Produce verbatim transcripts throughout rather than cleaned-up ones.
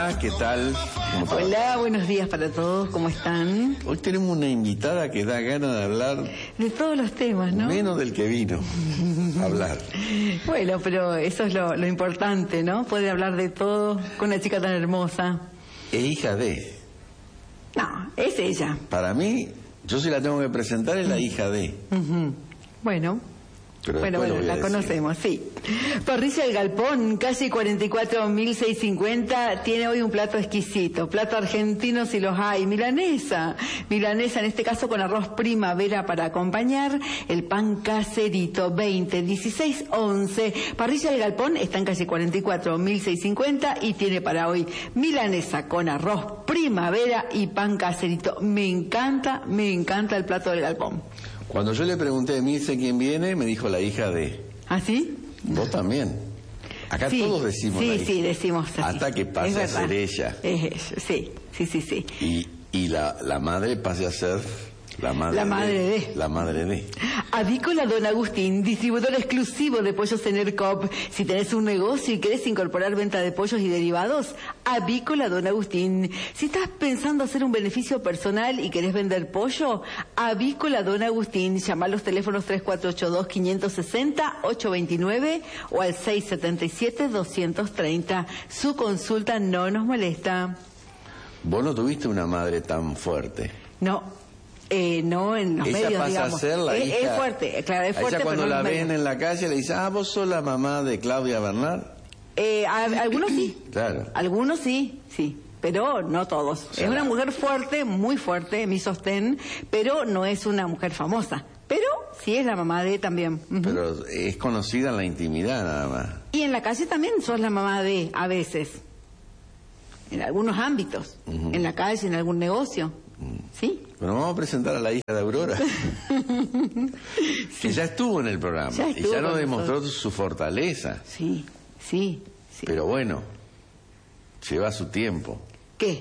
Hola, ¿qué tal? Hola, buenos días para todos, ¿cómo están? Hoy tenemos una invitada que da ganas de hablar... De todos los temas, ¿no? Menos del que vino a hablar. Bueno, pero eso es lo, lo importante, ¿no? Poder hablar de todo con una chica tan hermosa. Es hija de... No, es ella. Para mí, yo si la tengo que presentar, es la hija de... Uh-huh. Bueno... Pero bueno, bueno, la conocemos, sí. Parrilla El Galpón, calle cuarenta y cuatro mil seiscientos cincuenta, tiene hoy un plato exquisito. Plato argentino si los hay. Milanesa. Milanesa, en este caso con arroz primavera para acompañar. El pan caserito, veinte, dieciséis, once. Parrilla El Galpón está en calle cuarenta y cuatro mil seiscientos cincuenta y tiene para hoy milanesa con arroz primavera y pan caserito. Me encanta, me encanta el plato del Galpón. Cuando yo le pregunté, me dice quién viene, me dijo la hija de... ¿Ah, sí? Vos también. Acá sí, todos decimos sí, la hija. Sí, decimos así. Hasta que pase a ser ella. Es ella, sí, sí, sí, sí. Y, y la, la madre pase a ser... La madre, la madre de, de. La madre de. Avícola Don Agustín, distribuidor exclusivo de pollos en ERCOP. Si tenés un negocio y querés incorporar venta de pollos y derivados, Avícola Don Agustín. Si estás pensando hacer un beneficio personal y querés vender pollo, Avícola Don Agustín. Llama a los teléfonos tres cuatro ocho dos, cinco seis cero, ocho dos nueve o al seis siete siete, dos tres cero. Su consulta no nos molesta. ¿Vos no tuviste una madre tan fuerte? No. Eh, no en los ella medios, pasa digamos. a ser la es, hija. Es fuerte, claro, es fuerte. Ella cuando pero no la ven medios. en la calle le dice, ah, vos sos la mamá de Claudia Bernard. Eh, a, algunos sí. Claro. Algunos sí, sí. Pero no todos. O sea, es una mujer fuerte, muy fuerte, mi sostén, pero no es una mujer famosa. Pero sí es la mamá de también. Uh-huh. Pero es conocida en la intimidad nada más. Y en la calle también sos la mamá de, a veces. En algunos ámbitos. Uh-huh. En la calle, en algún negocio. Uh-huh. ¿Sí? Bueno, vamos a presentar a la hija de Aurora. Sí. Que ya estuvo en el programa. Ya y ya nos demostró nosotros. Su fortaleza. Sí, sí, sí. Pero bueno, lleva su tiempo. ¿Qué?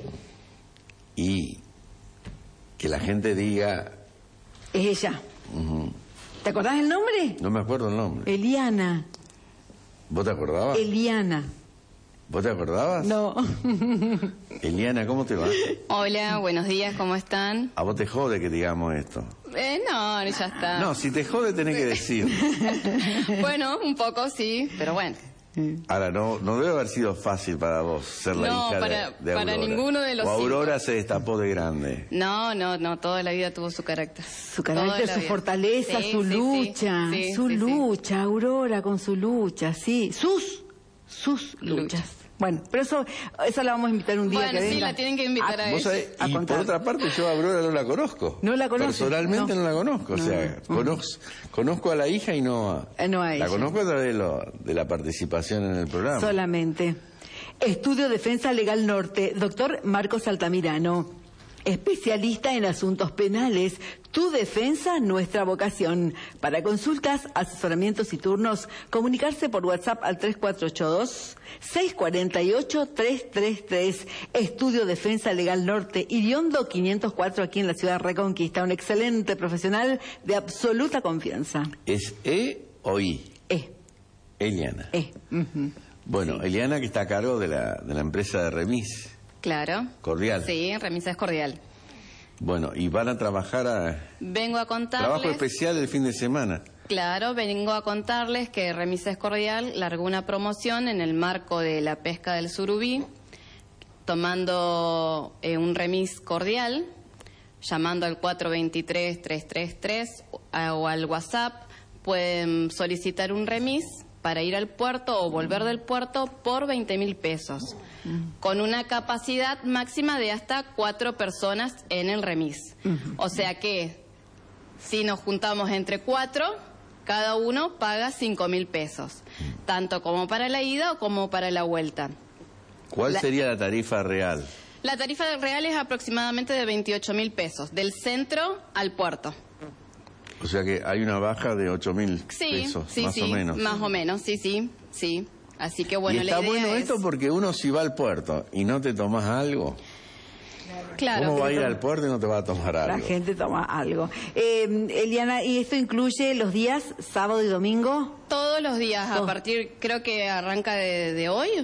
Y que la gente diga... Es ella. Uh-huh. ¿Te acordás el nombre? No me acuerdo el nombre. Eliana. ¿Vos te acordabas? Eliana. ¿Vos te acordabas? No. Eliana, ¿cómo te va? Hola, buenos días, ¿cómo están? ¿A vos te jode que digamos esto? Eh, no, ya está. No, si te jode tenés que decir. Bueno, un poco sí, pero bueno. Ahora, no, no debe haber sido fácil para vos ser la no, hija para, de, de Aurora. para ninguno de los o Aurora cinco. Se destapó de grande. No, no, no, toda la vida tuvo su carácter. Su carácter, su vida. Fortaleza, sí, su sí, lucha, sí, su sí, lucha, sí. Aurora con su lucha, sí, sus, sus luchas. Lucha. Bueno, pero eso, eso la vamos a invitar un día bueno, que venga. sí, la tienen que invitar a, a, ella. A y contar. Por otra parte, yo a Aurora no la conozco. No la conozco. Personalmente no, no la conozco. No, o sea, no. conozco, conozco a la hija y no a... Eh, no a la ella. conozco a través de, lo, de la participación en el programa. Solamente. Estudio Defensa Legal Norte, doctor Marcos Altamirano. Especialista en asuntos penales. Tu defensa, nuestra vocación. Para consultas, asesoramientos y turnos, comunicarse por WhatsApp al tres cuatro ocho dos, seis cuatro ocho, tres tres tres. Estudio Defensa Legal Norte, Iriondo quinientos cuatro, aquí en la ciudad de Reconquista. Un excelente profesional de absoluta confianza. ¿Es E o I? E. Eliana. E. Uh-huh. Bueno, sí. Eliana, que está a cargo de la, de la empresa de remis. Claro. Cordial. Sí, Remisa es Cordial. Bueno, y van a trabajar a... Vengo a contarles... Trabajo especial el fin de semana. Claro, vengo a contarles que Remisa es Cordial largó una promoción en el marco de la pesca del surubí, tomando eh, un remis cordial, llamando al cuatro dos tres, tres tres tres o al WhatsApp, pueden solicitar un remis para ir al puerto o volver del puerto por veinte mil pesos, uh-huh. con una capacidad máxima de hasta cuatro personas en el remis. Uh-huh. O sea que si nos juntamos entre cuatro, cada uno paga cinco mil pesos, uh-huh. tanto como para la ida como para la vuelta. ¿Cuál la... sería la tarifa real? La tarifa real es aproximadamente de veintiocho mil pesos, del centro al puerto. O sea que hay una baja de ocho mil sí, pesos, sí, más sí, o menos. Más o menos, sí, sí, sí. Así que bueno, y está la idea bueno es... esto porque uno si va al puerto y no te tomas algo, claro, ¿cómo va a ir al puerto y no te va a tomar algo? La gente toma algo. Eh, Eliana, ¿y esto incluye los días sábado y domingo? Todos los días, Todo. A partir, creo que arranca de, de hoy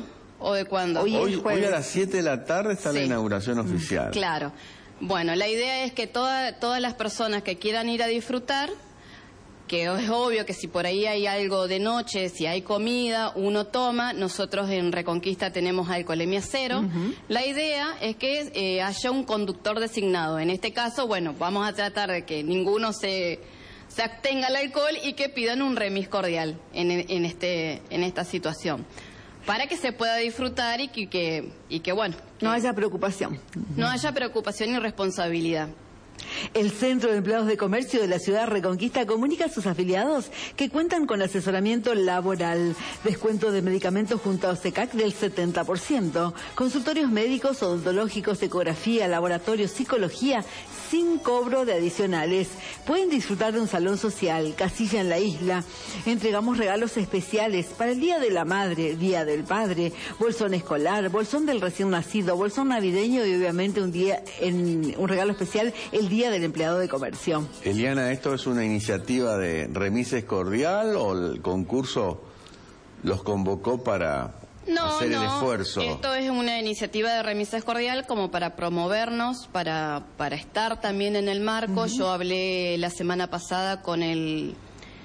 ¿O de cuándo? Hoy, Hoy, es jueves. hoy a las siete de la tarde está Sí. la inauguración oficial. Claro. Bueno, la idea es que toda, todas las personas que quieran ir a disfrutar, que es obvio que si por ahí hay algo de noche, si hay comida, uno toma. Nosotros en Reconquista tenemos alcoholemia cero. Uh-huh. La idea es que eh, haya un conductor designado. En este caso, bueno, vamos a tratar de que ninguno se, se abstenga al alcohol y que pidan un remis cordial en, en, este, en esta situación, para que se pueda disfrutar y que, que, y que bueno... Que no haya preocupación. No haya preocupación y responsabilidad. El Centro de Empleados de Comercio de la Ciudad Reconquista comunica a sus afiliados que cuentan con asesoramiento laboral, descuento de medicamentos junto a OSECAC del setenta por ciento, consultorios médicos, odontológicos, ecografía, laboratorio, psicología, sin cobro de adicionales. Pueden disfrutar de un salón social, casilla en la isla. Entregamos regalos especiales para el Día de la Madre, Día del Padre, bolsón escolar, bolsón del recién nacido, bolsón navideño y obviamente un día en un regalo especial el Día del Empleado de Comercio. Eliana, ¿esto es una iniciativa de Remises Cordial o el concurso los convocó para no, hacer no, el esfuerzo? Esto es una iniciativa de Remises Cordial como para promovernos, para, para estar también en el marco. Uh-huh. Yo hablé la semana pasada con el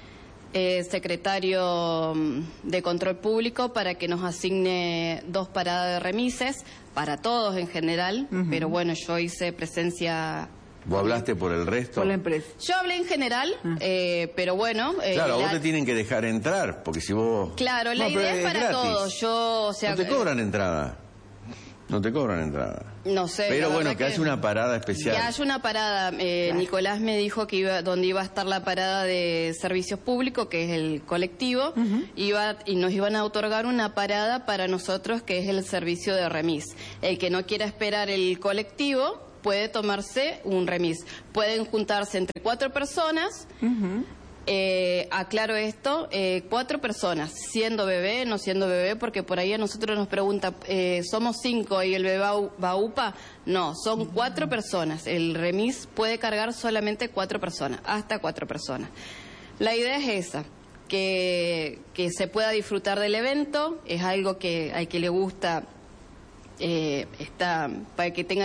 eh, secretario de Control Público para que nos asigne dos paradas de remises, para todos en general, uh-huh. pero bueno, yo hice presencia... ¿Vos hablaste por el resto? Por la empresa. Yo hablé en general, ah. eh, pero bueno... Eh, claro, la... vos te tienen que dejar entrar, porque si vos... Claro, la no, idea es para gratis. todos. Yo, o sea, no te cobran entrada. No te cobran entrada. No sé. Pero bueno, que, que haya una parada especial. Que haya una parada. Eh, claro. Nicolás me dijo que iba, donde iba a estar la parada de servicios públicos, que es el colectivo, uh-huh. iba, y nos iban a otorgar una parada para nosotros, que es el servicio de remis. El que no quiera esperar el colectivo puede tomarse un remis. Pueden juntarse entre cuatro personas. Uh-huh. Eh, aclaro esto, eh, cuatro personas, siendo bebé, no siendo bebé, porque por ahí a nosotros nos pregunta, eh, ¿somos cinco y el bebé va a UPA? No, son cuatro personas. El remis puede cargar solamente cuatro personas, hasta cuatro personas. La idea es esa, que, que se pueda disfrutar del evento. Es algo que al que le gusta, eh, está, para que tenga